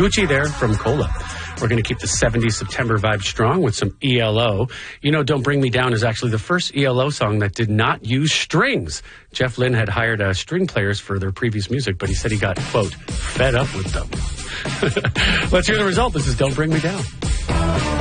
Gucci there from Cola. We're going to keep the 70s September vibe strong with some ELO. You know, Don't Bring Me Down is actually the first ELO song that did not use strings. Jeff Lynne had hired string players for their previous music, but he said he got, quote, fed up with them. Let's hear the result. This is Don't Bring Me Down.